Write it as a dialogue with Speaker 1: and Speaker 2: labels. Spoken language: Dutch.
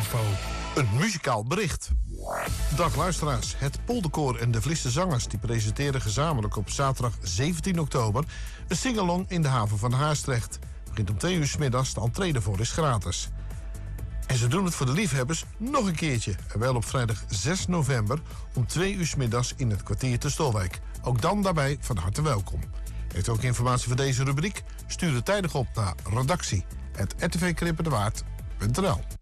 Speaker 1: info.
Speaker 2: Een muzikaal bericht. Dag luisteraars. Het Polderkoor en de Vlisse Zangers die presenteren gezamenlijk op zaterdag 17 oktober een singalong in de haven van Haastrecht. Begint om 2 uur 's middags, de entree ervoor is gratis. En ze doen het voor de liefhebbers nog een keertje. En wel op vrijdag 6 november om 2 uur 's middags in het kwartier te Stolwijk. Ook dan daarbij van harte welkom. Heeft u ook informatie voor deze rubriek? Stuur het tijdig op naar redactie@rtvkrippendewaard.nl.